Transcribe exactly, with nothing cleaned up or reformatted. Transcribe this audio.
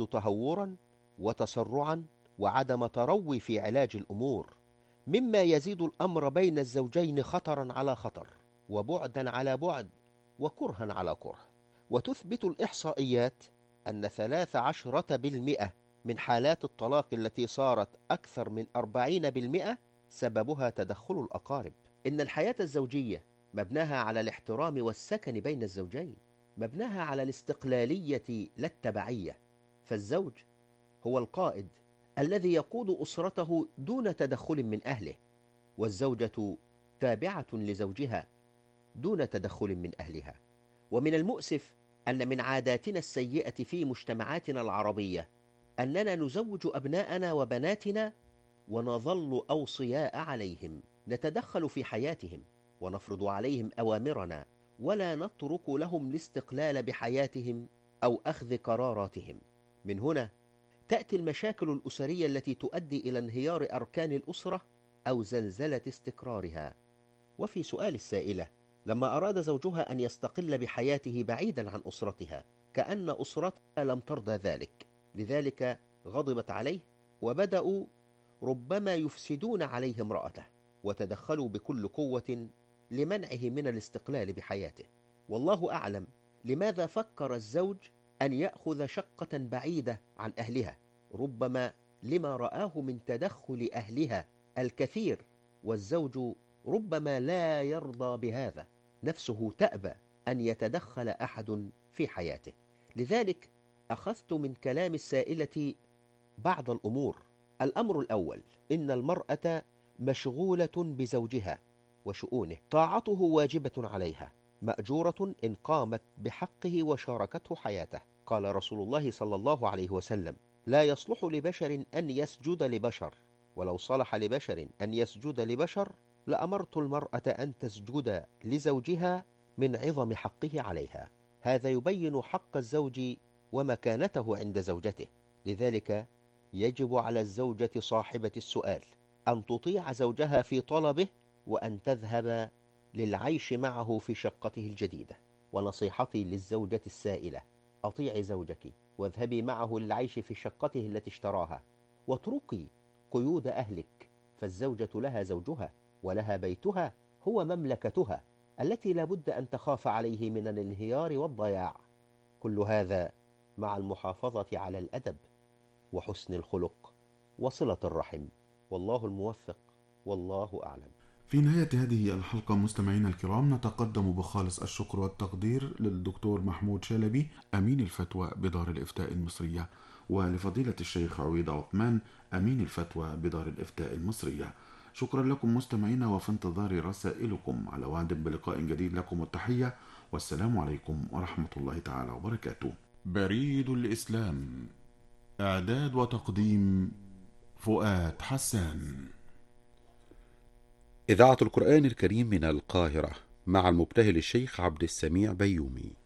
تهورا وتسرعا وعدم تروي في علاج الأمور، مما يزيد الأمر بين الزوجين خطرا على خطر، وبعدا على بعد، وكرها على كره. وتثبت الإحصائيات أن ثلاث عشرة بالمئة من حالات الطلاق التي صارت أكثر من أربعين بالمئة سببها تدخل الأقارب. إن الحياة الزوجية مبناها على الاحترام والسكن بين الزوجين، مبناها على الاستقلالية لا التبعية، فالزوج هو القائد الذي يقود أسرته دون تدخل من أهله، والزوجة تابعة لزوجها دون تدخل من أهلها. ومن المؤسف أن من عاداتنا السيئة في مجتمعاتنا العربية أننا نزوج أبناءنا وبناتنا ونظل أوصياء عليهم، نتدخل في حياتهم ونفرض عليهم أوامرنا، ولا نترك لهم الاستقلال بحياتهم أو أخذ قراراتهم. من هنا تأتي المشاكل الأسرية التي تؤدي إلى انهيار أركان الأسرة أو زلزلة استقرارها. وفي سؤال السائلة، لما أراد زوجها أن يستقل بحياته بعيدا عن أسرتها كأن أسرتها لم ترضى ذلك، لذلك غضبت عليه وبدأوا ربما يفسدون عليه امرأته، وتدخلوا بكل قوة لمنعه من الاستقلال بحياته. والله أعلم لماذا فكر الزوج أن يأخذ شقة بعيدة عن أهلها، ربما لما رآه من تدخل أهلها الكثير، والزوج ربما لا يرضى بهذا، نفسه تأبى أن يتدخل أحد في حياته. لذلك أخذت من كلام السائلة بعض الأمور. الأمر الأول، إن المرأة مشغولة بزوجها وشؤونه، طاعته واجبة عليها، مأجورة إن قامت بحقه وشاركته حياته. قال رسول الله صلى الله عليه وسلم: لا يصلح لبشر أن يسجد لبشر، ولو صلح لبشر أن يسجد لبشر لأمرت المرأة أن تسجد لزوجها من عظم حقه عليها. هذا يبين حق الزوج ومكانته عند زوجته. لذلك يجب على الزوجة صاحبة السؤال أن تطيع زوجها في طلبه، وأن تذهب للعيش معه في شقته الجديدة. ونصيحتي للزوجة السائلة: أطيعي زوجك واذهبي معه للعيش في شقته التي اشتراها، واتركي قيود أهلك، فالزوجة لها زوجها ولها بيتها هو مملكتها التي لا بد أن تخاف عليه من الانهيار والضياع. كل هذا مع المحافظة على الأدب وحسن الخلق وصلة الرحم، والله الموفق، والله أعلم. في نهاية هذه الحلقة مستمعينا الكرام نتقدم بخالص الشكر والتقدير للدكتور محمود شلبي أمين الفتوى بدار الإفتاء المصرية، ولفضيلة الشيخ عويض عثمان أمين الفتوى بدار الإفتاء المصرية. شكرا لكم مستمعينا، وفي انتظار رسائلكم، على وعد بلقاء جديد. لكم التحية والسلام عليكم ورحمة الله تعالى وبركاته. بريد الإسلام، إعداد وتقديم فؤاد حسان. إذاعة القرآن الكريم من القاهرة، مع المبتهل الشيخ عبد السميع بيومي.